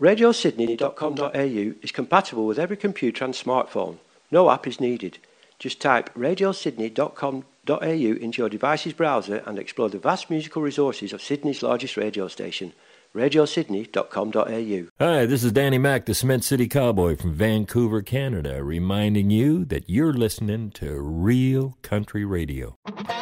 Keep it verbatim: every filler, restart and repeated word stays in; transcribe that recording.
radio sydney dot com dot a u is compatible with every computer and smartphone. No app is needed. Just type radio sydney dot com dot a u into your device's browser and explore the vast musical resources of Sydney's largest radio station, radio sydney dot com dot a u. Hi, this is Danny Mac, the Cement City Cowboy from Vancouver, Canada, reminding you that you're listening to Real Country Radio.